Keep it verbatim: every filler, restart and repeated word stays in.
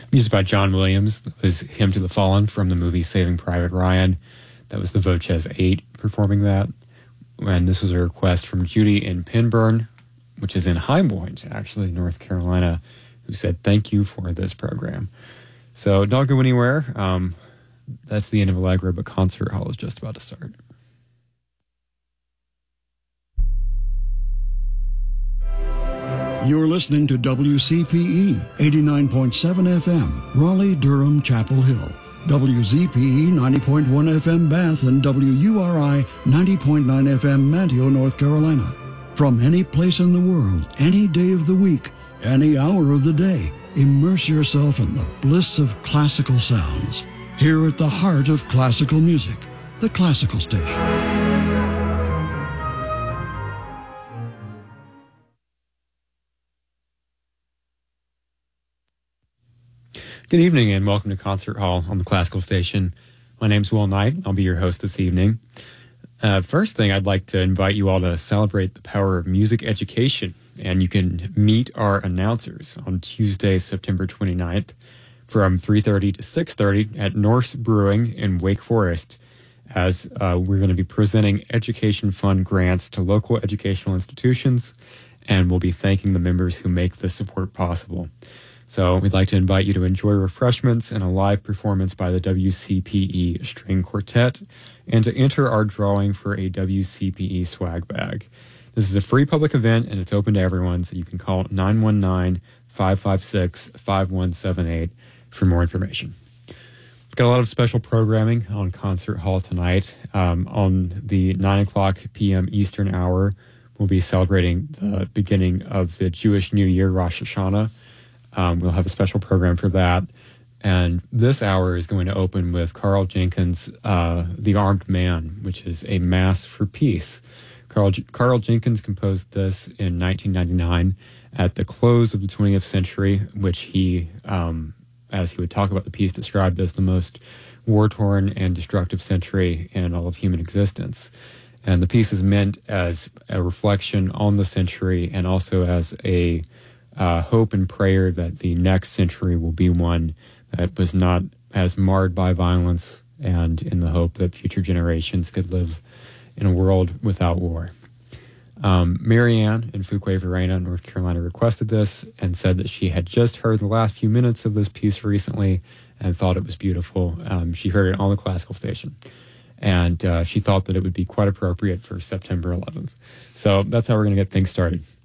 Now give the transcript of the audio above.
Music by John Williams. That was Hymn to the Fallen from the movie Saving Private Ryan. That was the Vochez eight performing that. And this was a request from Judy in Pinburn, which is in High Point, actually, North Carolina, who said, thank you for this program. So don't go anywhere. Um, that's the end of Allegro, but Concert Hall is just about to start. You're listening to W C P E eighty-nine point seven F M, Raleigh, Durham, Chapel Hill. W Z P E ninety point one F M, Bath, and W U R I ninety point nine F M, Manteo, North Carolina. From any place in the world, any day of the week, any hour of the day, immerse yourself in the bliss of classical sounds. Here at the heart of classical music, the Classical Station. Good evening and welcome to Concert Hall on the Classical Station. My name's Will Knight. I'll be your host this evening. Uh, first thing, I'd like to invite you all to celebrate the power of music education, and you can meet our announcers on Tuesday, September twenty-ninth from three thirty to six thirty at Norse Brewing in Wake Forest, as uh, we're going to be presenting Education Fund grants to local educational institutions, and we'll be thanking the members who make this support possible. So we'd like to invite you to enjoy refreshments and a live performance by the W C P E String Quartet, and to enter our drawing for a W C P E swag bag. This is a free public event, and it's open to everyone, so you can call nine one nine, five five six, five one seven eight for more information. We've got a lot of special programming on Concert Hall tonight. Um, on the nine o'clock p.m. Eastern hour, we'll be celebrating the beginning of the Jewish New Year, Rosh Hashanah. Um, we'll have a special program for that. And this hour is going to open with Carl Jenkins' uh, The Armed Man, which is a mass for peace. Carl, Carl Jenkins composed this in nineteen ninety-nine at the close of the twentieth century, which he, um, as he would talk about the piece, described as the most war-torn and destructive century in all of human existence. And the piece is meant as a reflection on the century and also as a Uh, hope and prayer that the next century will be one that was not as marred by violence, and in the hope that future generations could live in a world without war. Um, Marianne in Fuquay-Varina, North Carolina, requested this and said that she had just heard the last few minutes of this piece recently and thought it was beautiful. Um, she heard it on the Classical Station, and uh, she thought that it would be quite appropriate for September eleventh. So that's how we're going to get things started.